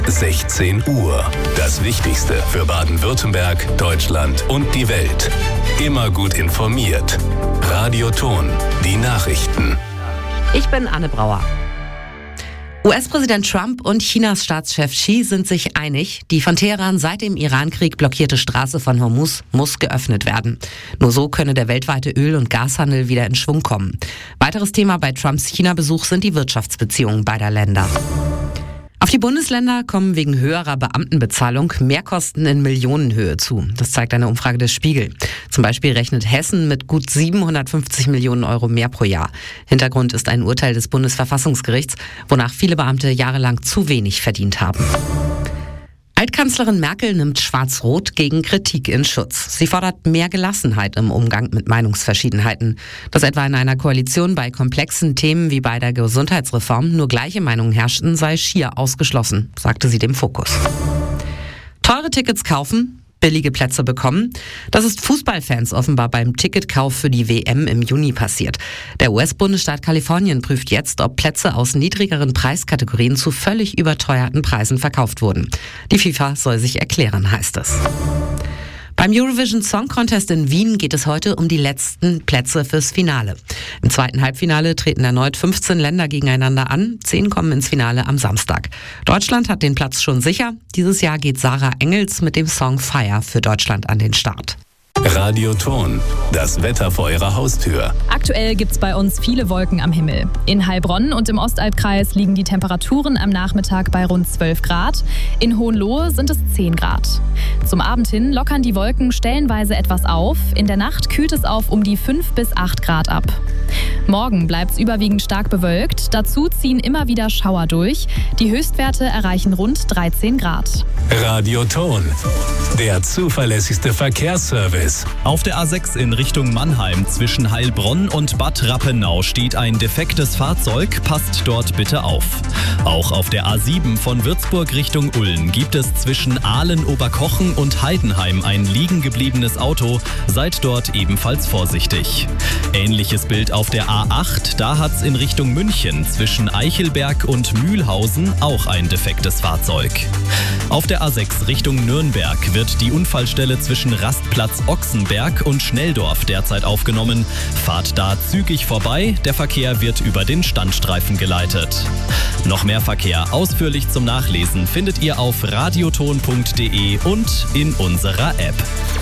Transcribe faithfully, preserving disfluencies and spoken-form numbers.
sechzehn Uhr. Das Wichtigste für Baden-Württemberg, Deutschland und die Welt. Immer gut informiert. Radioton, die Nachrichten. Ich bin Anne Brauer. U S-Präsident Trump und Chinas Staatschef Xi sind sich einig, die von Teheran seit dem Iran-Krieg blockierte Straße von Hormuz muss geöffnet werden. Nur so könne der weltweite Öl- und Gashandel wieder in Schwung kommen. Weiteres Thema bei Trumps China-Besuch sind die Wirtschaftsbeziehungen beider Länder. Auf die Bundesländer kommen wegen höherer Beamtenbezahlung Mehrkosten in Millionenhöhe zu. Das zeigt eine Umfrage des Spiegel. Zum Beispiel rechnet Hessen mit gut siebenhundertfünfzig Millionen Euro mehr pro Jahr. Hintergrund ist ein Urteil des Bundesverfassungsgerichts, wonach viele Beamte jahrelang zu wenig verdient haben. Altkanzlerin Merkel nimmt Schwarz-Rot gegen Kritik in Schutz. Sie fordert mehr Gelassenheit im Umgang mit Meinungsverschiedenheiten. Dass etwa in einer Koalition bei komplexen Themen wie bei der Gesundheitsreform nur gleiche Meinungen herrschten, sei schier ausgeschlossen, sagte sie dem Fokus. Teure Tickets kaufen, billige Plätze bekommen. Das ist Fußballfans offenbar beim Ticketkauf für die W M im Juni passiert. Der U S-Bundesstaat Kalifornien prüft jetzt, ob Plätze aus niedrigeren Preiskategorien zu völlig überteuerten Preisen verkauft wurden. Die FIFA soll sich erklären, heißt es. Beim Eurovision Song Contest in Wien geht es heute um die letzten Plätze fürs Finale. Im zweiten Halbfinale treten erneut fünfzehn Länder gegeneinander an. Zehn kommen ins Finale am Samstag. Deutschland hat den Platz schon sicher. Dieses Jahr geht Sarah Engels mit dem Song Fire für Deutschland an den Start. Radioton, das Wetter vor Ihrer Haustür. Aktuell gibt's bei uns viele Wolken am Himmel. In Heilbronn und im Ostalbkreis liegen die Temperaturen am Nachmittag bei rund zwölf Grad. In Hohenlohe sind es zehn Grad. Zum Abend hin lockern die Wolken stellenweise etwas auf. In der Nacht kühlt es auf um die fünf bis acht Grad ab. Morgen bleibt's überwiegend stark bewölkt. Dazu ziehen immer wieder Schauer durch. Die Höchstwerte erreichen rund dreizehn Grad. Radioton, der zuverlässigste Verkehrsservice. Auf der A sechs in Richtung Mannheim zwischen Heilbronn und Bad Rappenau steht ein defektes Fahrzeug. Passt dort bitte auf. Auch auf der A sieben von Würzburg Richtung Ulm gibt es zwischen Ahlen-Oberkochen und Heidenheim ein liegen gebliebenes Auto. Seid dort ebenfalls vorsichtig. Ähnliches Bild auf der A acht. Da hat's in Richtung München zwischen Eichelberg und Mühlhausen auch ein defektes Fahrzeug. Auf der A sechs Richtung Nürnberg wird die Unfallstelle zwischen Rastplatz Ochsenberg und Schnelldorf derzeit aufgenommen. Fahrt da zügig vorbei, der Verkehr wird über den Standstreifen geleitet. Noch mehr Verkehr ausführlich zum Nachlesen findet ihr auf radioton punkt de und in unserer App.